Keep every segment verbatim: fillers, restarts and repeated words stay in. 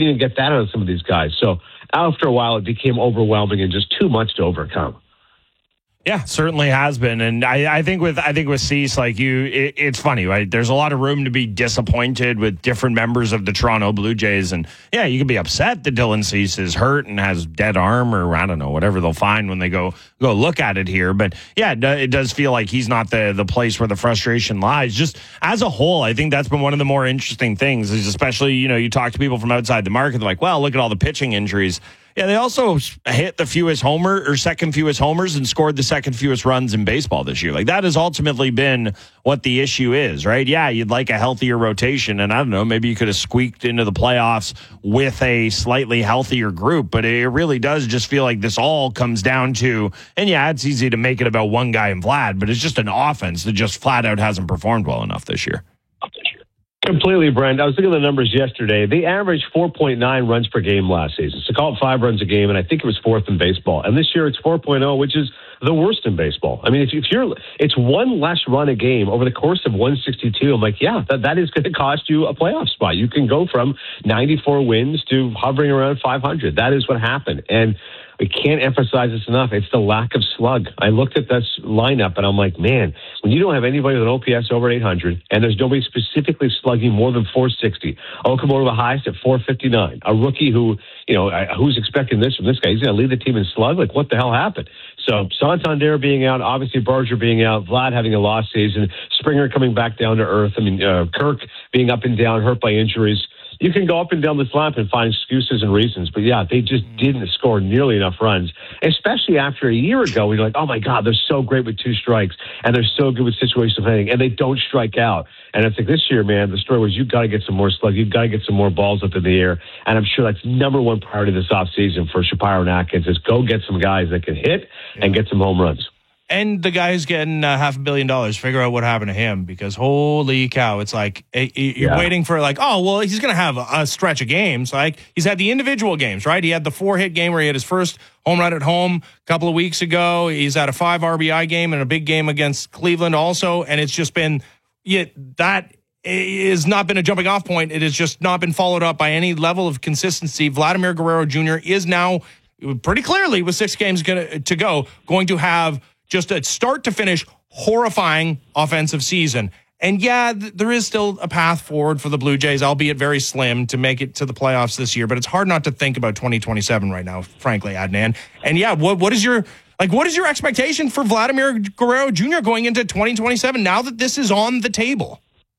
couldn't even get that out of some of these guys. So after a while, it became overwhelming and just too much to overcome. Yeah, certainly has been, and I, I think with I think with Cease, like you, it, it's funny, right? There's a lot of room to be disappointed with different members of the Toronto Blue Jays, and yeah, you can be upset that Dylan Cease is hurt and has dead arm, or I don't know, whatever they'll find when they go go look at it here. But yeah, it, it does feel like he's not the the place where the frustration lies. Just as a whole, I think that's been one of the more interesting things. Is especially you know you talk to people from outside the market, they're like, well, look at all the pitching injuries. Yeah, they also hit the fewest homer or second fewest homers and scored the second fewest runs in baseball this year. Like that has ultimately been what the issue is, right? Yeah, you'd like a healthier rotation, and I don't know, maybe you could have squeaked into the playoffs with a slightly healthier group, but it really does just feel like this all comes down to, and yeah, it's easy to make it about one guy in Vlad, but it's just an offense that just flat out hasn't performed well enough this year. Completely, Brent. I was looking at the numbers yesterday. They averaged four point nine runs per game last season. So call it five runs a game, and I think it was fourth in baseball. And this year it's four point oh, which is the worst in baseball. I mean, if, if you're, it's one less run a game over the course of one sixty-two. I'm like, yeah, that, that is going to cost you a playoff spot. You can go from ninety-four wins to hovering around five hundred. That is what happened. And we can't emphasize this enough. It's the lack of slug. I looked at this lineup and I'm like, man, when you don't have anybody with an O P S over eight hundred and there's nobody specifically slugging more than four sixty, Okamoto the highest at four fifty-nine, a rookie who, you know, who's expecting this from this guy? He's going to lead the team in slug? Like, what the hell happened? So Santander being out, obviously Barger being out, Vlad having a lost season, Springer coming back down to earth. I mean, uh, Kirk being up and down, hurt by injuries. You can go up and down this lineup and find excuses and reasons, but yeah, they just didn't score nearly enough runs, especially after a year ago. We're like, oh my God, they're so great with two strikes and they're so good with situational hitting and they don't strike out. And it's like this year, man, the story was you've got to get some more slug. You've got to get some more balls up in the air. And I'm sure that's number one priority this offseason for Shapiro and Atkins is go get some guys that can hit and get some home runs. And the guy who's getting uh, half a billion dollars, figure out what happened to him because holy cow, it's like you're yeah. waiting for like, oh, well, he's going to have a, a stretch of games. Like he's had the individual games, right? He had the four hit game where he had his first home run at home a couple of weeks ago. He's had a five R B I game and a big game against Cleveland also. And it's just been, yeah, that has not been a jumping off point. It has just not been followed up by any level of consistency. Vladimir Guerrero Junior is now pretty clearly with six games gonna, to go going to have just a start to finish horrifying offensive season. And yeah, th- there is still a path forward for the Blue Jays, albeit very slim, to make it to the playoffs this year. But it's hard not to think about twenty twenty-seven right now, frankly, Adnan. And yeah, what what is your like what is your expectation for Vladimir Guerrero Junior going into twenty twenty-seven now that this is on the table?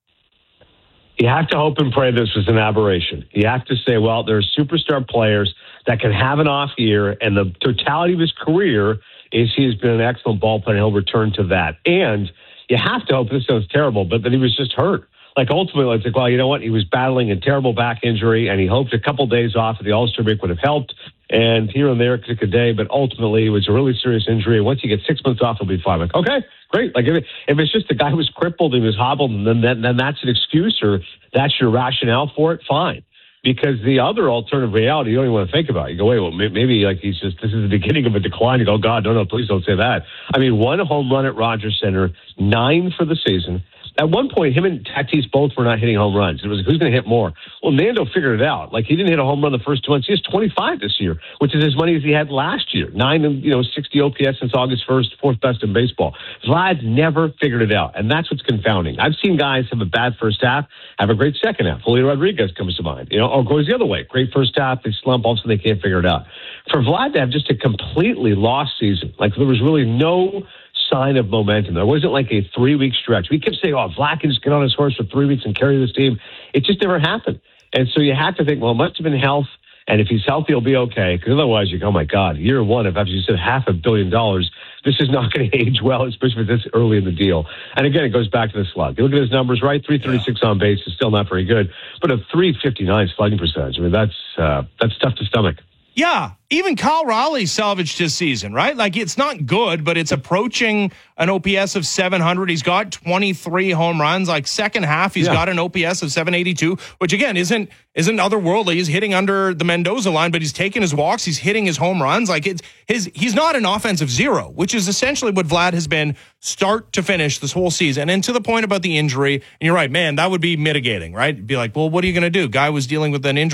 You have to hope and pray this was an aberration. You have to say, well, there are superstar players that can have an off year, and the totality of his career is he has been an excellent ball player, and he'll return to that. And you have to hope, this sounds terrible, but that he was just hurt. Like, ultimately, it's like, well, you know what? He was battling a terrible back injury, and he hoped a couple days off of the All-Star break would have helped. And here and there, it took a day, but ultimately, it was a really serious injury. And once you get six months off, he'll be fine. Like, okay, great. Like, if, it, if it's just the guy who was crippled and was hobbled, and then, then, then that's an excuse, or that's your rationale for it, fine. Because the other alternative reality, you don't even want to think about. You go, wait, well, maybe like he's just, this is the beginning of a decline. You go, God, no, no, please don't say that. I mean, one home run at Rogers Center, nine for the season. At one point, him and Tatis both were not hitting home runs. It was like, who's going to hit more? Well, Nando figured it out. Like, he didn't hit a home run the first two months. He has twenty-five this year, which is as many as he had last year. Nine, you know, sixty O P S since August first, fourth best in baseball. Vlad never figured it out, and that's what's confounding. I've seen guys have a bad first half, have a great second half. Julio Rodriguez comes to mind, you know, or goes the other way. Great first half, they slump, all of a sudden they can't figure it out. For Vlad to have just a completely lost season, like there was really no sign of momentum. There wasn't like a three-week stretch. We kept saying, oh, Vlad can just get on his horse for three weeks and carry this team. It just never happened. And so you have to think, well, it must have been health, and if he's healthy, he'll be okay. Because otherwise, you go, oh, my God, year one, if after you said half a billion dollars, this is not going to age well, especially this early in the deal. And again, it goes back to the slug. You look at his numbers, right? three thirty-six yeah. on base is still not very good, but a three fifty-nine slugging percentage. I mean, that's uh, that's tough to stomach. Yeah, even Kyle Raleigh salvaged his season, right? Like, it's not good, but it's approaching an O P S of seven hundred. He's got twenty-three home runs. Like, second half, he's yeah. got an O P S of seven eighty-two, which, again, isn't isn't otherworldly. He's hitting under the Mendoza line, but he's taking his walks. He's hitting his home runs. Like, it's his he's not an offensive zero, which is essentially what Vlad has been start to finish this whole season. And to the point about the injury, and you're right, man, that would be mitigating, right? Be like, well, what are you going to do? Guy was dealing with an injury